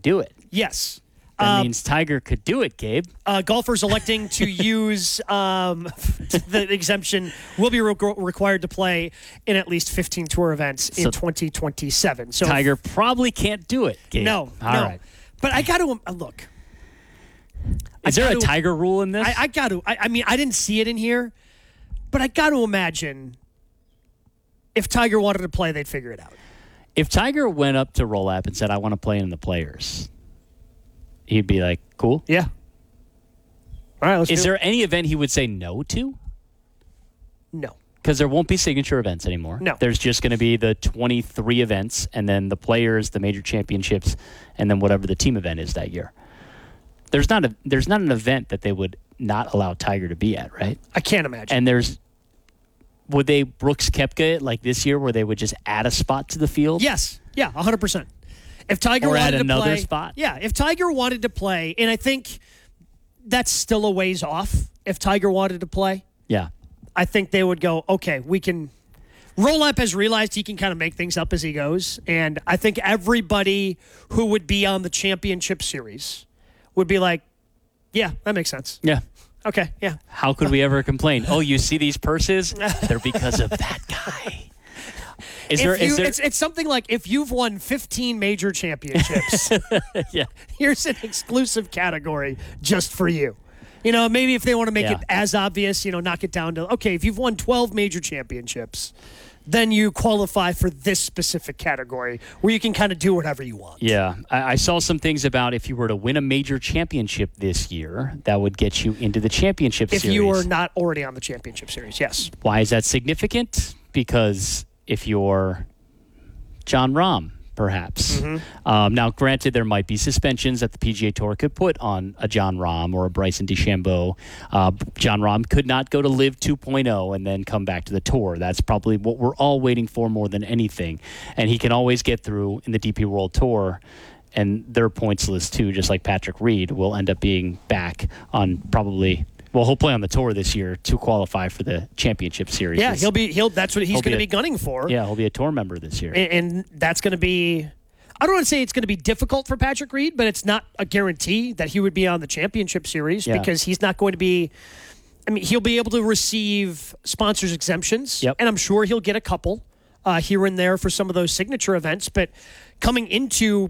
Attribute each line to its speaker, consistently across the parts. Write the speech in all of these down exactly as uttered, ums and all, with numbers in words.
Speaker 1: do it.
Speaker 2: Yes.
Speaker 1: That
Speaker 2: um,
Speaker 1: means Tiger could do it, Gabe.
Speaker 2: Uh, golfers electing to use um, the exemption will be re- required to play in at least fifteen tour events
Speaker 1: So
Speaker 2: in twenty twenty-seven. So
Speaker 1: Tiger probably can't do it, Gabe.
Speaker 2: No,
Speaker 1: All
Speaker 2: no.
Speaker 1: right.
Speaker 2: But I got to uh, look.
Speaker 1: Is
Speaker 2: I
Speaker 1: there a
Speaker 2: gotta,
Speaker 1: Tiger rule in this?
Speaker 2: I, I got to. I, I mean, I didn't see it in here, but I got to imagine if Tiger wanted to play, they'd figure it out.
Speaker 1: If Tiger went up to Roll App and said, I want to play in the Players, he'd be like, cool.
Speaker 2: Yeah. All right, let's
Speaker 1: Is
Speaker 2: do
Speaker 1: there
Speaker 2: it.
Speaker 1: any event he would say no to?
Speaker 2: No.
Speaker 1: Because there won't be signature events anymore.
Speaker 2: No.
Speaker 1: There's just going to be the twenty-three events, and then the Players, the major championships, and then whatever the team event is that year. There's not a there's not an event that they would not allow Tiger to be at, right?
Speaker 2: I can't imagine.
Speaker 1: And there's would they Brooks Koepka it like this year, where they would just add a spot to the field?
Speaker 2: Yes. Yeah, one hundred percent. If Tiger
Speaker 1: Or
Speaker 2: wanted
Speaker 1: at
Speaker 2: to
Speaker 1: another
Speaker 2: play,
Speaker 1: spot.
Speaker 2: Yeah, if Tiger wanted to play, and I think that's still a ways off. If Tiger wanted to play,
Speaker 1: Yeah.
Speaker 2: I think they would go, okay, we can. Roll-Up has realized he can kind of make things up as he goes, and I think everybody who would be on the championship series would be like, yeah, that makes sense.
Speaker 1: Yeah.
Speaker 2: Okay, yeah.
Speaker 1: How could we ever complain? Oh, you see these purses? They're because of that guy. Is
Speaker 2: If
Speaker 1: there?
Speaker 2: you,
Speaker 1: Is there?
Speaker 2: it's, it's something like if you've won fifteen major championships,
Speaker 1: Yeah.
Speaker 2: here's an exclusive category just for you. You know, maybe if they want to make
Speaker 1: Yeah.
Speaker 2: it as obvious, you know, knock it down to, okay, if you've won twelve major championships, then you qualify for this specific category where you can kind of do whatever you want.
Speaker 1: Yeah, I, I saw some things about if you were to win a major championship this year, that would get you into the championship
Speaker 2: If
Speaker 1: series.
Speaker 2: you are not already on the championship series, yes.
Speaker 1: Why is that significant? Because if you're John Rahm, perhaps.
Speaker 2: Mm-hmm.
Speaker 1: Um, now, granted, there might be suspensions that the P G A Tour could put on a John Rahm or a Bryson DeChambeau. Uh, John Rahm could not go to Live two point oh and then come back to the Tour. That's probably what we're all waiting for more than anything. And he can always get through in the D P World Tour. And their points list, too, just like Patrick Reed, will end up being back on probably... Well, he'll play on the tour this year to qualify for the championship series.
Speaker 2: Yeah, he'll be, he'll, that's what he's
Speaker 1: He'll be
Speaker 2: going to
Speaker 1: a-
Speaker 2: be gunning for.
Speaker 1: Yeah, he'll be a tour member this year.
Speaker 2: And, and that's going to be, I don't want to say it's going to be difficult for Patrick Reed, but it's not a guarantee that he would be on the championship series
Speaker 1: Yeah.
Speaker 2: because he's not going to be, I mean, he'll be able to receive sponsors exemptions.
Speaker 1: Yep.
Speaker 2: And I'm sure he'll get a couple uh, here and there for some of those signature events. But coming into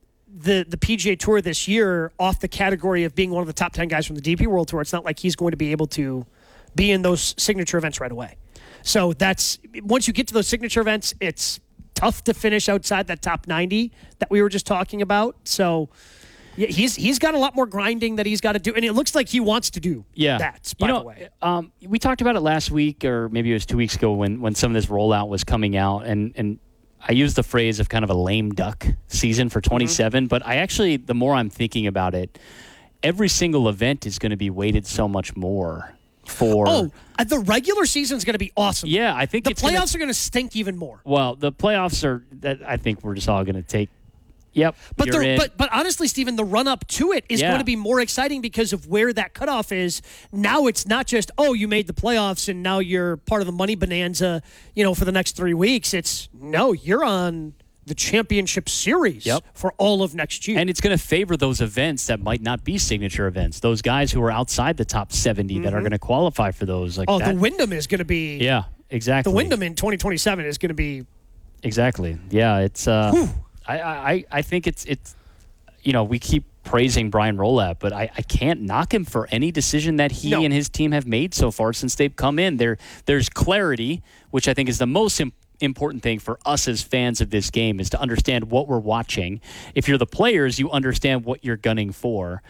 Speaker 2: the the P G A Tour this year off the category of being one of the top ten guys from the D P World Tour, it's not like he's going to be able to be in those signature events right away. So that's, once you get to those signature events, it's tough to finish outside that top ninety that we were just talking about. So yeah, he's he's got a lot more grinding that he's got to do, and it looks like he wants to do
Speaker 1: Yeah.
Speaker 2: that, by
Speaker 1: you know,
Speaker 2: the way.
Speaker 1: Um, we talked about it last week, or maybe it was two weeks ago when, when some of this rollout was coming out, and, and I used the phrase of kind of a lame duck season for twenty-seven,
Speaker 2: Mm-hmm.
Speaker 1: but I actually, the more I'm thinking about it, every single event is going to be weighted so much more for...
Speaker 2: Oh, uh, the regular season's going to be awesome.
Speaker 1: Yeah, I think
Speaker 2: The
Speaker 1: it's
Speaker 2: playoffs
Speaker 1: gonna,
Speaker 2: are going to stink even more.
Speaker 1: well, the playoffs are, that I think we're just all going to take, yep,
Speaker 2: But
Speaker 1: you're
Speaker 2: the,
Speaker 1: in.
Speaker 2: but but honestly, Stephen, the run up to it is
Speaker 1: Yeah.
Speaker 2: going to be more exciting because of where that cutoff is. Now it's not just, oh, you made the playoffs and now you're part of the money bonanza, you know, for the next three weeks. It's no, you're on the championship series
Speaker 1: Yep.
Speaker 2: for all of next year.
Speaker 1: And it's going to favor those events that might not be signature events. Those guys who are outside the top seventy that are going to qualify for those. Like
Speaker 2: oh,
Speaker 1: that.
Speaker 2: the Wyndham is going to be
Speaker 1: Yeah, exactly.
Speaker 2: the Wyndham in twenty twenty-seven is going to be
Speaker 1: Exactly. Yeah, it's. Uh, I, I I think it's it's. You know, we keep praising Brian Rolap, but I, I can't knock him for any decision that he
Speaker 2: No.
Speaker 1: and his team have made so far since they've come in. There there's clarity, which I think is the most important. important thing for us as fans of this game is to understand what we're watching. If you're the players, you understand what you're gunning for.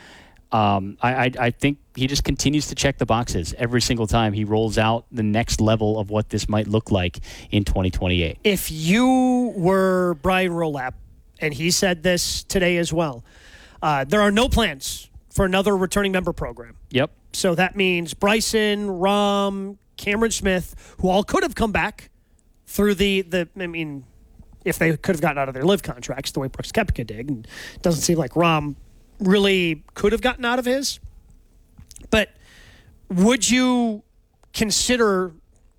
Speaker 1: Um, I, I, I think he just continues to check the boxes every single time he rolls out the next level of what this might look like in twenty twenty-eight.
Speaker 2: if you were Brian Rolap, and he said this today as well, uh, there are no plans for another returning member program.
Speaker 1: Yep.
Speaker 2: So that means Bryson, Rahm, Cameron Smith, who all could have come back through the, the I mean, if they could have gotten out of their live contracts the way Brooks Koepka did. And it doesn't seem like Rahm really could have gotten out of his. But would you consider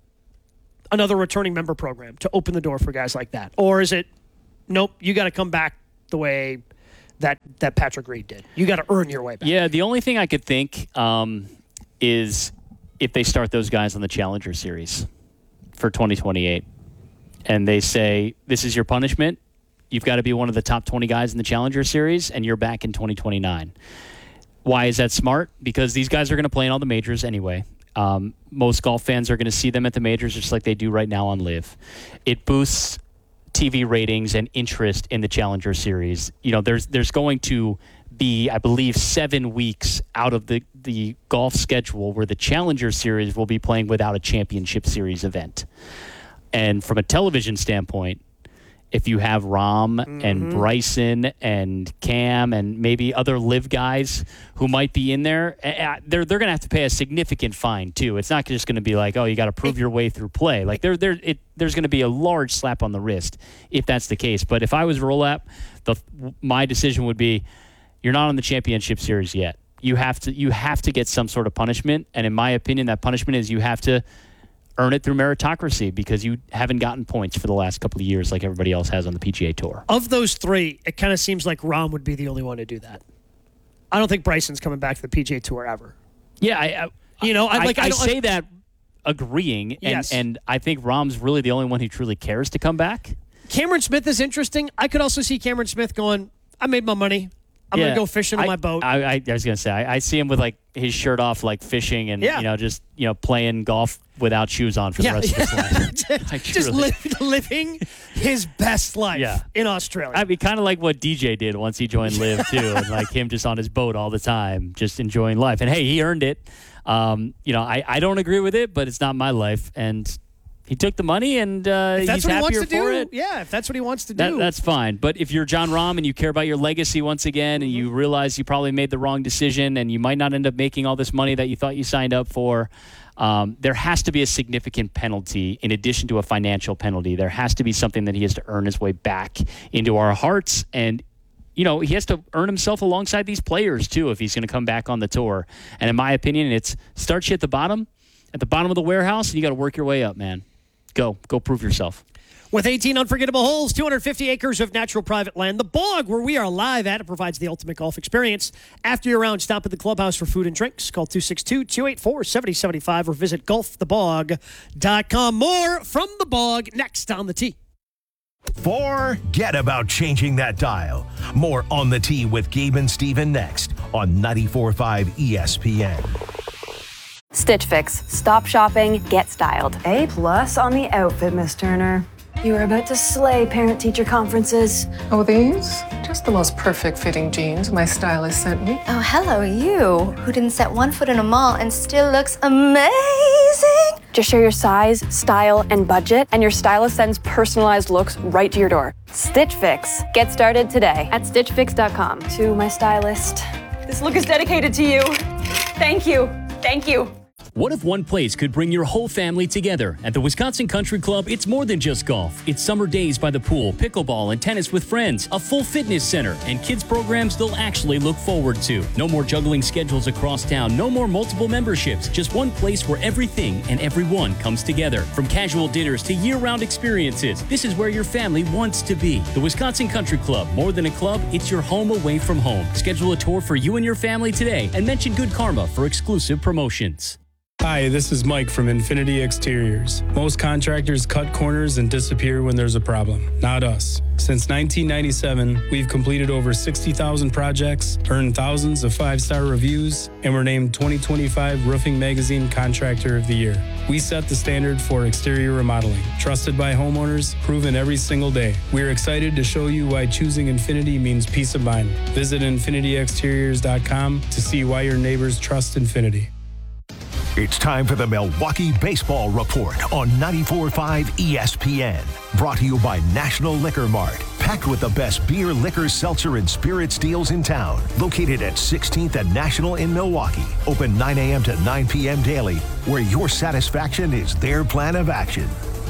Speaker 2: another returning member program to open the door for guys like that? Or is it, nope, you got to come back the way that that Patrick Reed did. You got to earn your way back.
Speaker 1: Yeah, the only thing I could think um, is if they start those guys on the Challenger Series for twenty twenty-eight, and they say, this is your punishment. You've got to be one of the top twenty guys in the Challenger Series, and you're back in twenty twenty-nine. Why is that smart? Because these guys are going to play in all the majors anyway. Um, most golf fans are going to see them at the majors just like they do right now on Live. It boosts T V ratings and interest in the Challenger Series. You know, there's there's going to be, I believe, seven weeks out of the, the golf schedule where the Challenger Series will be playing without a Championship Series event. And from a television standpoint, if you have Rahm mm-hmm. and Bryson and Cam and maybe other Live guys who might be in there, they're they're going to have to pay a significant fine too. It's not just going to be like, oh, you got to prove your way through play. Like there there it there's going to be a large slap on the wrist if that's the case. But if I was Rolap, the my decision would be, you're not on the Championship Series yet. You have to you have to get some sort of punishment, and in my opinion, that punishment is you have to earn it through meritocracy because you haven't gotten points for the last couple of years like everybody else has on the P G A Tour.
Speaker 2: Of those three, it kind of seems like Rahm would be the only one to do that. I don't think Bryson's coming back to the P G A Tour ever.
Speaker 1: Yeah, I, I
Speaker 2: you know, I, like
Speaker 1: I,
Speaker 2: I,
Speaker 1: I say that agreeing, and,
Speaker 2: yes.
Speaker 1: and I think Rahm's really the only one who truly cares to come back.
Speaker 2: Cameron Smith is interesting. I could also see Cameron Smith going, I made my money. I'm
Speaker 1: yeah,
Speaker 2: going to go fishing on
Speaker 1: I,
Speaker 2: my boat.
Speaker 1: I, I, I was going to say, I, I see him with like his shirt off, like fishing and,
Speaker 2: yeah.
Speaker 1: you know, just, you know, playing golf without shoes on for the
Speaker 2: yeah.
Speaker 1: rest of his life.
Speaker 2: just just li- living his best life
Speaker 1: yeah.
Speaker 2: in Australia.
Speaker 1: I mean, kind of like what D J did once he joined Live, too. And like him just on his boat all the time, just enjoying life. And hey, he earned it. Um, you know, I, I don't agree with it, but it's not my life. And he took the money, and uh,
Speaker 2: if that's
Speaker 1: he's
Speaker 2: what he wants
Speaker 1: happier
Speaker 2: to do,
Speaker 1: for it.
Speaker 2: Yeah, if that's what he wants to
Speaker 1: That,
Speaker 2: do.
Speaker 1: that's fine. But if you're John Rahm and you care about your legacy once again, and you realize you probably made the wrong decision, and you might not end up making all this money that you thought you signed up for, um, there has to be a significant penalty in addition to a financial penalty. There has to be something that he has to earn his way back into our hearts. And, you know, he has to earn himself alongside these players, too, if he's going to come back on the tour. And in my opinion, it's start you at the bottom, at the bottom of the warehouse, and you got to work your way up, man. Go. Go prove yourself.
Speaker 2: With eighteen unforgettable holes, two hundred fifty acres of natural private land, The Bog, where we are live at, it provides the ultimate golf experience. After your round, stop at the clubhouse for food and drinks. Call two six two, two eight four, seven zero seven five or visit golf the bog dot com. More from The Bog next on the tee.
Speaker 3: Forget about changing that dial. More On the Tee with Gabe and Steven next on ninety-four point five E S P N.
Speaker 4: Stitch Fix. Stop shopping, get styled.
Speaker 5: A plus on the outfit, Miss Turner. You are about to slay parent-teacher conferences.
Speaker 6: Oh, these? Just the most perfect fitting jeans my stylist sent me.
Speaker 7: Oh, hello, you, who didn't set one foot in a mall and still looks amazing.
Speaker 4: Just share your size, style, and budget, and your stylist sends personalized looks right to your door. Stitch Fix. Get started today at stitch fix dot com.
Speaker 5: To my stylist, this look is dedicated to you. Thank you. Thank you.
Speaker 8: What if one place could bring your whole family together? At the Wisconsin Country Club, it's more than just golf. It's summer days by the pool, pickleball, and tennis with friends, a full fitness center, and kids programs they'll actually look forward to. No more juggling schedules across town, no more multiple memberships, just one place where everything and everyone comes together. From casual dinners to year-round experiences, this is where your family wants to be. The Wisconsin Country Club, more than a club, it's your home away from home. Schedule a tour for you and your family today and mention Good Karma for exclusive promotions.
Speaker 9: Hi, this is Mike from Infinity Exteriors. Most contractors cut corners and disappear when there's a problem. Not us. Since nineteen ninety-seven, we've completed over sixty thousand projects, earned thousands of five-star reviews, and were named twenty twenty-five Roofing Magazine Contractor of the Year. We set the standard for exterior remodeling. Trusted by homeowners, proven every single day. We're excited to show you why choosing Infinity means peace of mind. Visit infinity exteriors dot com to see why your neighbors trust Infinity.
Speaker 3: It's time for the Milwaukee Baseball Report on ninety-four point five E S P N. Brought to you by National Liquor Mart. Packed with the best beer, liquor, seltzer, and spirits deals in town. Located at sixteenth and National in Milwaukee. Open nine a.m. to nine p.m. daily, where your satisfaction is their plan of action.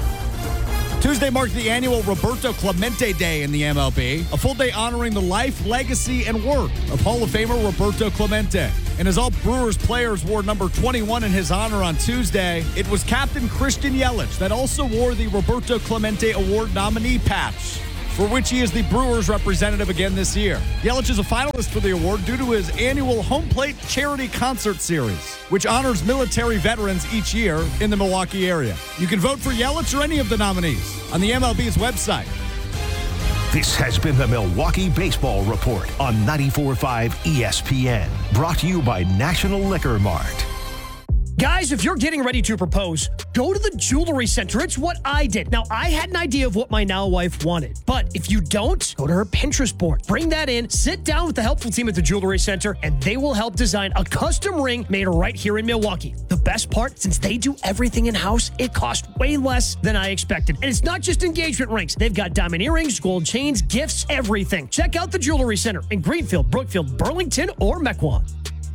Speaker 10: Tuesday marked the annual Roberto Clemente Day in the M L B, a full day honoring the life, legacy, and work of Hall of Famer Roberto Clemente. And as all Brewers players wore number twenty-one in his honor on Tuesday, it was Captain Christian Yelich that also wore the Roberto Clemente Award nominee patch. for which he is the Brewers representative again this year. Yelich is a finalist for the award due to his annual Home Plate Charity Concert Series, which honors military veterans each year in the Milwaukee area. You can vote for Yelich or any of the nominees on the M L B's website.
Speaker 3: This has been the Milwaukee Baseball Report on ninety-four point five E S P N. Brought to you by National Liquor Mart.
Speaker 2: Guys, if you're getting ready to propose, go to the Jewelry Center. It's what I did. Now, I had an idea of what my now wife wanted, but if you don't, go to her Pinterest board. Bring that in, sit down with the helpful team at the Jewelry Center, and they will help design a custom ring made right here in Milwaukee. The best part, since they do everything in-house, it cost way less than I expected. And it's not just engagement rings. They've got diamond earrings, gold chains, gifts, everything. Check out the Jewelry Center in Greenfield, Brookfield, Burlington, or Mequon.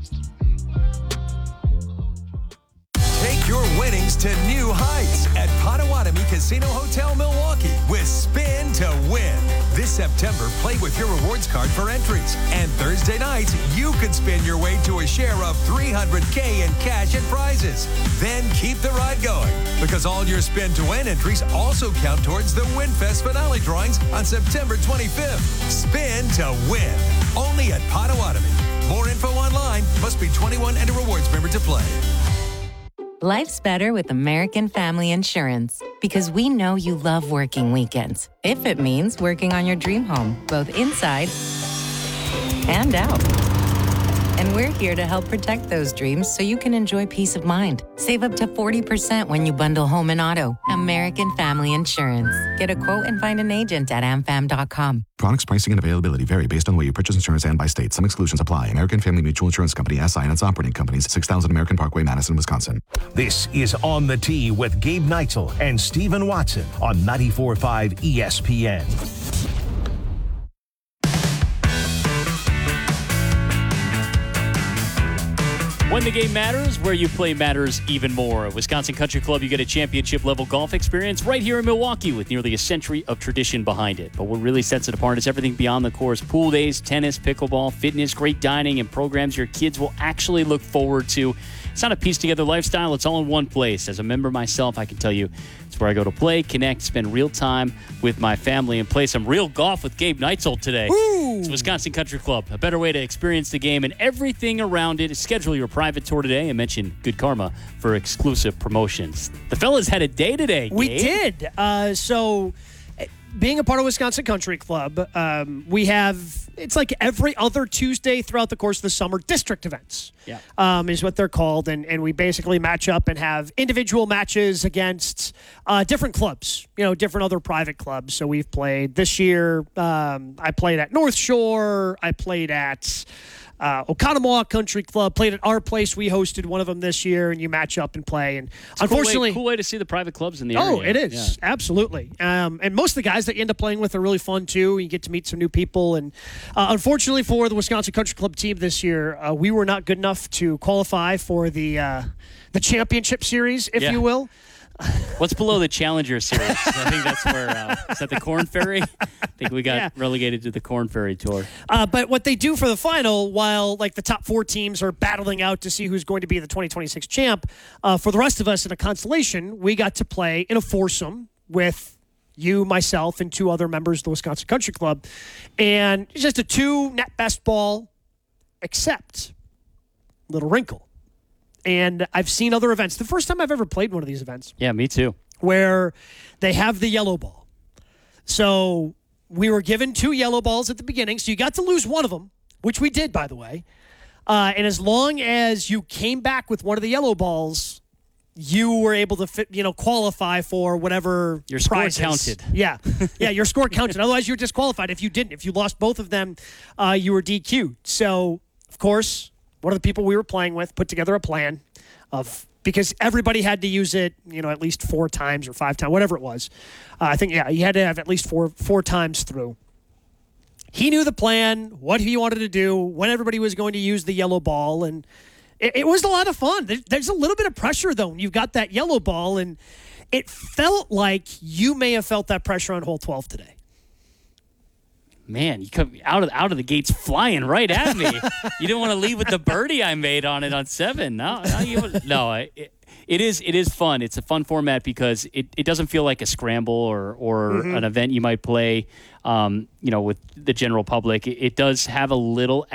Speaker 11: Take your winnings to new heights at Potawatomi Casino Hotel Milwaukee with Spin to Win. This September, play with your rewards card for entries. And Thursday nights, you could spin your way to a share of three hundred K in cash and prizes. Then keep the ride going, because all your Spin to Win entries also count towards the WinFest finale drawings on September twenty-fifth. Spin to Win. Only at Potawatomi. More info online. Must be twenty-one and a rewards member to play.
Speaker 12: Life's better with American Family Insurance because we know you love working weekends. If it means working on your dream home, both inside and out. And we're here to help protect those dreams so you can enjoy peace of mind. Save up to forty percent when you bundle home and auto. American Family Insurance. Get a quote and find an agent at am fam dot com.
Speaker 13: Products, pricing, and availability vary based on the way you purchase insurance and by state. Some exclusions apply. American Family Mutual Insurance Company, S I and its operating companies, six thousand American Parkway, Madison, Wisconsin.
Speaker 3: This is On the Tee with Gabe Neitzel and Stephen Watson on ninety-four point five E S P N.
Speaker 1: When the game matters, where you play matters even more. At Wisconsin Country Club, you get a championship-level golf experience right here in Milwaukee with nearly a century of tradition behind it. But what really sets it apart is everything beyond the course. Pool days, tennis, pickleball, fitness, great dining, and programs your kids will actually look forward to. It's not a pieced-together lifestyle. It's all in one place. As a member myself, I can tell you it's where I go to play, connect, spend real time with my family, and play some real golf with Gabe Neitzel today.
Speaker 2: Woo!
Speaker 1: It's Wisconsin Country Club, a better way to experience the game and everything around it. Schedule your private tour today and mention Good Karma for exclusive promotions. The fellas had a day today, Gabe.
Speaker 2: We did. Uh, so... Being a part of Wisconsin Country Club, um, we have, it's like every other Tuesday throughout the course of the summer, district events
Speaker 1: yeah. um,
Speaker 2: is what they're called. And, and we basically match up and have individual matches against uh, different clubs, you know, different other private clubs. So we've played this year, um, I played at North Shore, I played at uh, Oconomowoc Country Club, played at our place. We hosted one of them this year, and you match up and play. And
Speaker 1: it's
Speaker 2: unfortunately,
Speaker 1: a cool way, cool way to see the private clubs in the
Speaker 2: oh,
Speaker 1: area.
Speaker 2: it is. Yeah. Absolutely. Um, and most of the guys that you end up playing with are really fun, too. You get to meet some new people. And uh, unfortunately for the Wisconsin Country Club team this year, uh, we were not good enough to qualify for the uh, the championship series, if
Speaker 1: yeah.
Speaker 2: you will.
Speaker 1: What's below the Challenger Series? I think that's where, uh, is that the Corn Ferry? I think we got
Speaker 2: yeah.
Speaker 1: relegated to the Corn Ferry Tour.
Speaker 2: Uh, but what they do for the final, while like the top four teams are battling out to see who's going to be the twenty twenty-six champ, uh, for the rest of us in a constellation, we got to play in a foursome with you, myself, and two other members of the Wisconsin Country Club. And it's just a two net best ball, except little wrinkle. And I've seen other events. The first time I've ever played one of these events.
Speaker 1: Yeah, me too.
Speaker 2: Where they have the yellow ball. So we were given two yellow balls at the beginning. So you got to lose one of them, which we did, by the way. Uh, and as long as you came back with one of the yellow balls, you were able to fit, you know, qualify for whatever
Speaker 1: your score
Speaker 2: prizes.
Speaker 1: counted.
Speaker 2: Yeah, yeah, your score counted. Otherwise, you were disqualified. If you didn't, if you lost both of them, uh, you were D Q'd. So, of course, one of the people we were playing with put together a plan of, because everybody had to use it, you know, at least four times or five times, whatever it was. Uh, I think, yeah, you had to have at least four four times through. He knew the plan, what he wanted to do, when everybody was going to use the yellow ball, and it, it was a lot of fun. There, there's a little bit of pressure, though, when you've got that yellow ball, and it felt like you may have felt that pressure on hole twelve today.
Speaker 1: Man, you come out of out of the gates flying right at me. You didn't want to leave with the birdie I made on it on seven. No, no, you, no it, It is it is fun. It's a fun format because it, it doesn't feel like a scramble or, or
Speaker 2: Mhm.
Speaker 1: an event you might play, um, you know, with the general public. It, it does have a little